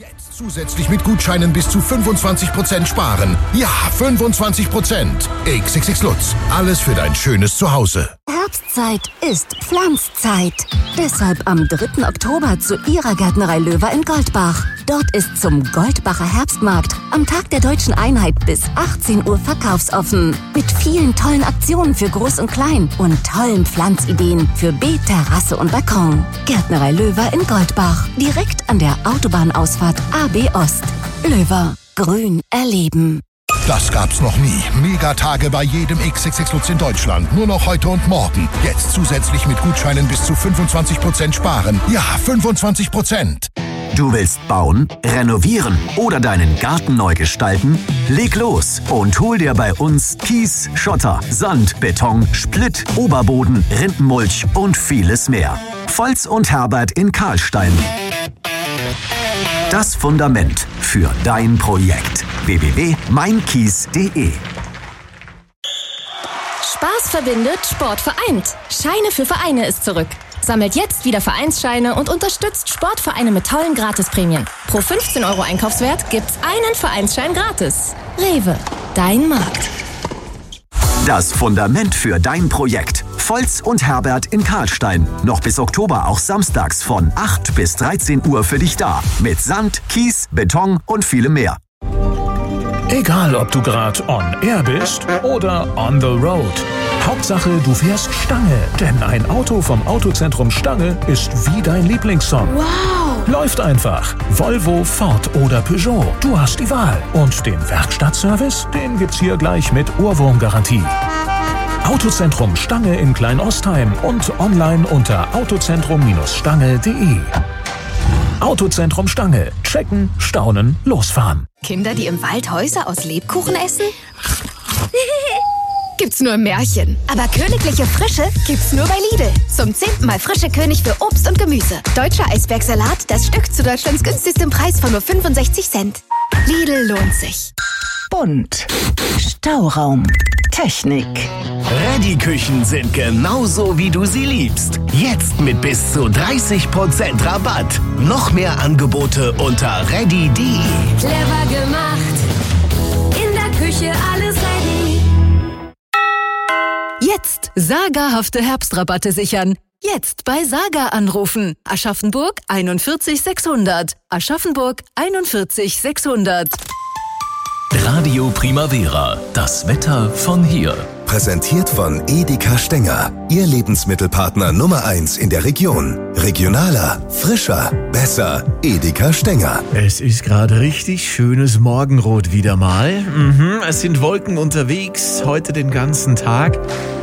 Jetzt zusätzlich mit Gutscheinen bis zu 25% sparen. Ja, 25%. XXX Lutz. Alles für dein schönes Zuhause. Herbstzeit ist Pflanzzeit. Deshalb am 3. Oktober zu Ihrer Gärtnerei Löwer in Goldbach. Dort ist zum Goldbacher Herbstmarkt am Tag der Deutschen Einheit bis 18 Uhr verkaufsoffen. Mit vielen tollen Aktionen für Groß und Klein und tollen Pflanzideen für Beet, Terrasse und Balkon. Gärtnerei Löwer in Goldbach. Direkt an der Autobahnausfahrt AB Ost. Löwer. Grün erleben. Das gab's noch nie. Megatage bei jedem XXX Lutz in Deutschland. Nur noch heute und morgen. Jetzt zusätzlich mit Gutscheinen bis zu 25% sparen. Ja, 25%. Du willst bauen, renovieren oder deinen Garten neu gestalten? Leg los und hol dir bei uns Kies, Schotter, Sand, Beton, Splitt, Oberboden, Rindenmulch und vieles mehr. Volz und Herbert in Karlstein. Das Fundament für dein Projekt. www.meinkies.de. Spaß verbindet, Sport vereint. Scheine für Vereine ist zurück. Sammelt jetzt wieder Vereinsscheine und unterstützt Sportvereine mit tollen Gratisprämien. Pro 15 € Einkaufswert gibt's einen Vereinsschein gratis. Rewe, dein Markt. Das Fundament für dein Projekt. Volz und Herbert in Karlstein. Noch bis Oktober auch samstags von 8 bis 13 Uhr für dich da. Mit Sand, Kies, Beton und vielem mehr. Egal, ob du gerade on air bist oder on the road. Hauptsache, du fährst Stange. Denn ein Auto vom Autozentrum Stange ist wie dein Lieblingssong. Wow! Läuft einfach. Volvo, Ford oder Peugeot. Du hast die Wahl. Und den Werkstattservice, den gibt's hier gleich mit Ohrwurmgarantie. Autozentrum Stange in Kleinostheim und online unter autozentrum-stange.de. Autozentrum Stange. Checken, staunen, losfahren. Kinder, die im Wald Häuser aus Lebkuchen essen? Gibt's nur im Märchen. Aber königliche Frische gibt's nur bei Lidl. Zum 10. Mal frische König für Obst und Gemüse. Deutscher Eisbergsalat, das Stück zu Deutschlands günstigstem Preis von nur 65 Cent. Lidl lohnt sich. Bunt. Stauraum. Technik. Ready-Küchen sind genauso, wie du sie liebst. Jetzt mit bis zu 30% Rabatt. Noch mehr Angebote unter ready.de. Clever gemacht. In der Küche alles ready. Jetzt sagerhafte Herbstrabatte sichern. Jetzt bei Saga anrufen. Aschaffenburg 41 600. Aschaffenburg 41 600. Radio Primavera, das Wetter von hier. Präsentiert von Edeka Stenger, Ihr Lebensmittelpartner Nummer 1 in der Region. Regionaler, frischer, besser. Edeka Stenger. Es ist gerade richtig schönes Morgenrot wieder mal. Es sind Wolken unterwegs, heute den ganzen Tag.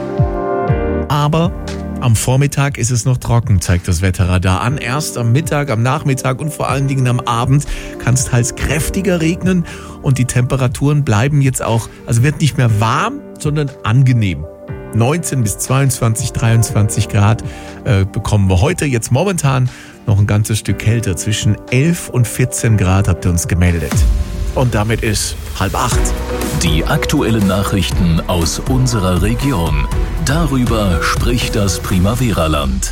Aber am Vormittag ist es noch trocken, zeigt das Wetterradar an. Erst am Mittag, am Nachmittag und vor allen Dingen am Abend kann es teils kräftiger regnen. Und die Temperaturen bleiben jetzt auch, also wird nicht mehr warm, sondern angenehm. 19 bis 22, 23 Grad bekommen wir heute. Jetzt momentan noch ein ganzes Stück kälter. Zwischen 11 und 14 Grad habt ihr uns gemeldet. Und damit ist 7:30. Die aktuellen Nachrichten aus unserer Region. Darüber spricht das Primavera-Land.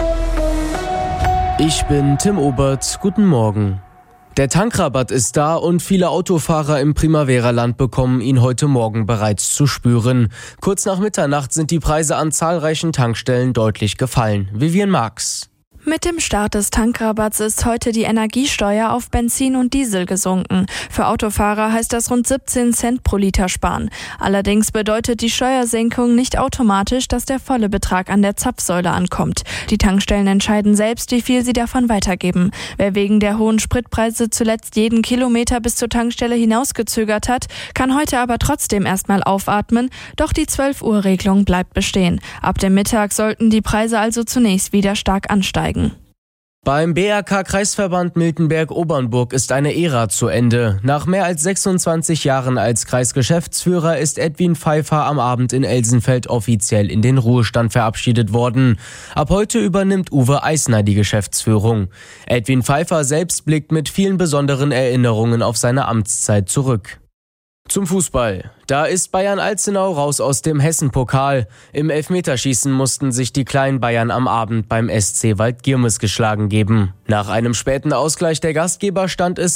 Ich bin Tim Obert. Guten Morgen. Der Tankrabatt ist da und viele Autofahrer im Primavera-Land bekommen ihn heute Morgen bereits zu spüren. Kurz nach Mitternacht sind die Preise an zahlreichen Tankstellen deutlich gefallen. Vivian Marx. Mit dem Start des Tankrabatts ist heute die Energiesteuer auf Benzin und Diesel gesunken. Für Autofahrer heißt das rund 17 Cent pro Liter sparen. Allerdings bedeutet die Steuersenkung nicht automatisch, dass der volle Betrag an der Zapfsäule ankommt. Die Tankstellen entscheiden selbst, wie viel sie davon weitergeben. Wer wegen der hohen Spritpreise zuletzt jeden Kilometer bis zur Tankstelle hinausgezögert hat, kann heute aber trotzdem erstmal aufatmen. Doch die 12-Uhr-Regelung bleibt bestehen. Ab dem Mittag sollten die Preise also zunächst wieder stark ansteigen. Beim BRK-Kreisverband Miltenberg-Obernburg ist eine Ära zu Ende. Nach mehr als 26 Jahren als Kreisgeschäftsführer ist Edwin Pfeiffer am Abend in Elsenfeld offiziell in den Ruhestand verabschiedet worden. Ab heute übernimmt Uwe Eisner die Geschäftsführung. Edwin Pfeiffer selbst blickt mit vielen besonderen Erinnerungen auf seine Amtszeit zurück. Zum Fußball. Da ist Bayern Alzenau raus aus dem Hessen-Pokal. Im Elfmeterschießen mussten sich die kleinen Bayern am Abend beim SC Waldgirmes geschlagen geben. Nach einem späten Ausgleich der Gastgeber stand es